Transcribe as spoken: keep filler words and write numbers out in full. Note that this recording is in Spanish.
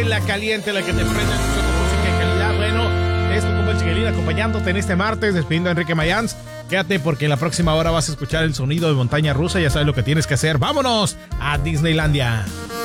la caliente, la que te prende con música de calidad. Bueno, esto como el Chiquilín acompañándote en este martes, despidiendo a Enrique Mayans. Quédate porque en la próxima hora vas a escuchar el sonido de montaña rusa. Ya sabes lo que tienes que hacer. ¡Vámonos a Disneylandia!